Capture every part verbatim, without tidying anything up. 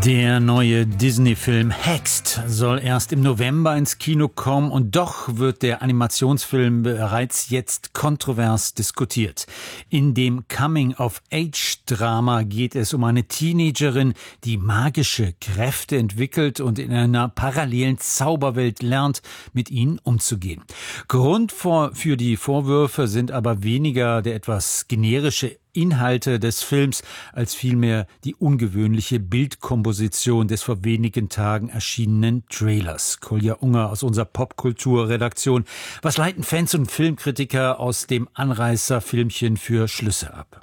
Der neue Disney-Film Hexed soll erst im November ins Kino kommen und doch wird der Animationsfilm bereits jetzt kontrovers diskutiert. In dem Coming-of-Age-Drama geht es um eine Teenagerin, die magische Kräfte entwickelt und in einer parallelen Zauberwelt lernt, mit ihnen umzugehen. Grund für die Vorwürfe sind aber weniger der etwas generische Inhalte des Films als vielmehr die ungewöhnliche Bildkomposition des vor wenigen Tagen erschienenen Trailers. Kolja Unger aus unserer Popkulturredaktion. Was leiten Fans und Filmkritiker aus dem Anreißer-Filmchen für Schlüsse ab?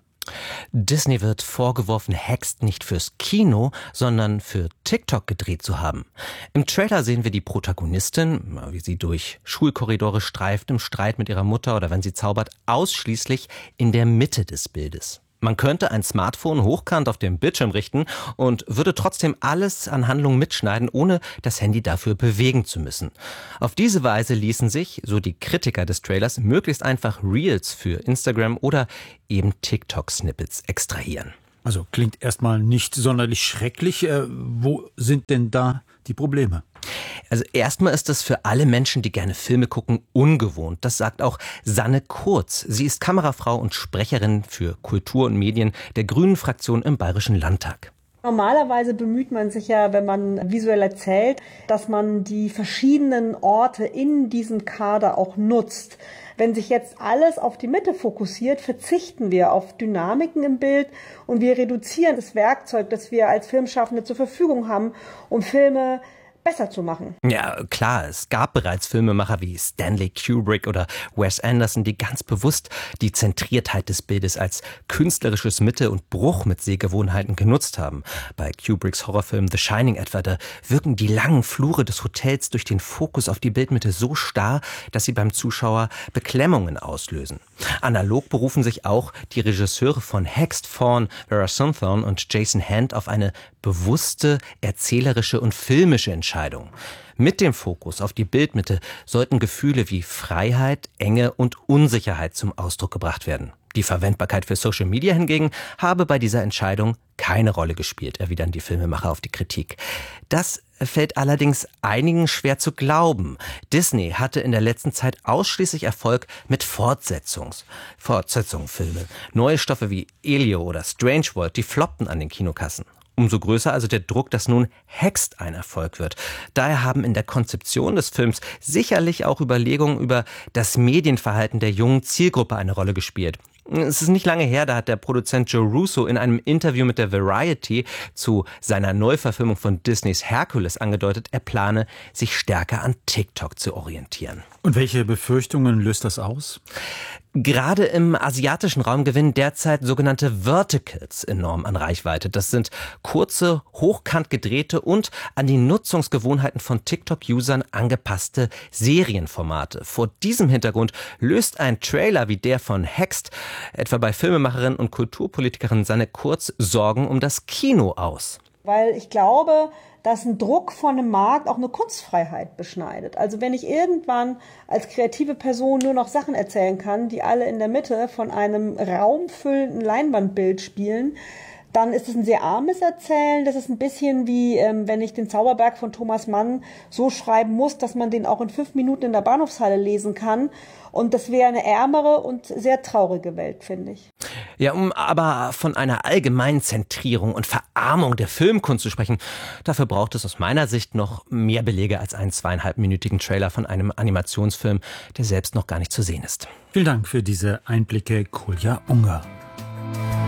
Disney wird vorgeworfen, Hexed nicht fürs Kino, sondern für TikTok gedreht zu haben. Im Trailer sehen wir die Protagonistin, wie sie durch Schulkorridore streift, im Streit mit ihrer Mutter oder wenn sie zaubert, ausschließlich in der Mitte des Bildes. Man könnte ein Smartphone hochkant auf dem Bildschirm richten und würde trotzdem alles an Handlungen mitschneiden, ohne das Handy dafür bewegen zu müssen. Auf diese Weise ließen sich, so die Kritiker des Trailers, möglichst einfach Reels für Instagram oder eben TikTok-Snippets extrahieren. Also klingt erstmal nicht sonderlich schrecklich. Äh, wo sind denn da die Probleme? Also erstmal ist das für alle Menschen, die gerne Filme gucken, ungewohnt. Das sagt auch Sanne Kurz. Sie ist Kamerafrau und Sprecherin für Kultur und Medien der Grünen-Fraktion im Bayerischen Landtag. Normalerweise bemüht man sich ja, wenn man visuell erzählt, dass man die verschiedenen Orte in diesem Kader auch nutzt. Wenn sich jetzt alles auf die Mitte fokussiert, verzichten wir auf Dynamiken im Bild und wir reduzieren das Werkzeug, das wir als Filmschaffende zur Verfügung haben, um Filme besser zu machen. Ja, klar, es gab bereits Filmemacher wie Stanley Kubrick oder Wes Anderson, die ganz bewusst die Zentriertheit des Bildes als künstlerisches Mittel und Bruch mit Sehgewohnheiten genutzt haben. Bei Kubricks Horrorfilm The Shining etwa, da wirken die langen Flure des Hotels durch den Fokus auf die Bildmitte so starr, dass sie beim Zuschauer Beklemmungen auslösen. Analog berufen sich auch die Regisseure von Hexed, Fawn, Vera Sunthorn und Jason Hand auf eine bewusste, erzählerische und filmische Entscheidung. Mit dem Fokus auf die Bildmitte sollten Gefühle wie Freiheit, Enge und Unsicherheit zum Ausdruck gebracht werden. Die Verwendbarkeit für Social Media hingegen habe bei dieser Entscheidung keine Rolle gespielt, erwidern die Filmemacher auf die Kritik. Das fällt allerdings einigen schwer zu glauben. Disney hatte in der letzten Zeit ausschließlich Erfolg mit Fortsetzungs Fortsetzungsfilmen. Neue Stoffe wie Elio oder Strange World, die floppten an den Kinokassen. Umso größer also der Druck, dass nun Hexed ein Erfolg wird. Daher haben in der Konzeption des Films sicherlich auch Überlegungen über das Medienverhalten der jungen Zielgruppe eine Rolle gespielt. Es ist nicht lange her, da hat der Produzent Joe Russo in einem Interview mit der Variety zu seiner Neuverfilmung von Disneys Hercules angedeutet, er plane, sich stärker an TikTok zu orientieren. Und welche Befürchtungen löst das aus? Gerade im asiatischen Raum gewinnen derzeit sogenannte Verticals enorm an Reichweite. Das sind kurze, hochkant gedrehte und an die Nutzungsgewohnheiten von TikTok-Usern angepasste Serienformate. Vor diesem Hintergrund löst ein Trailer wie der von Hexed etwa bei Filmemacherin und Kulturpolitikerin Sanne Kurz Sorgen um das Kino aus. Weil ich glaube, dass ein Druck von einem Markt auch eine Kunstfreiheit beschneidet. Also wenn ich irgendwann als kreative Person nur noch Sachen erzählen kann, die alle in der Mitte von einem raumfüllenden Leinwandbild spielen, dann ist es ein sehr armes Erzählen. Das ist ein bisschen wie, ähm, wenn ich den Zauberberg von Thomas Mann so schreiben muss, dass man den auch in fünf Minuten in der Bahnhofshalle lesen kann. Und das wäre eine ärmere und sehr traurige Welt, finde ich. Ja, um aber von einer allgemeinen Zentrierung und Verarmung der Filmkunst zu sprechen, dafür braucht es aus meiner Sicht noch mehr Belege als einen zweieinhalbminütigen Trailer von einem Animationsfilm, der selbst noch gar nicht zu sehen ist. Vielen Dank für diese Einblicke, Kolja Unger.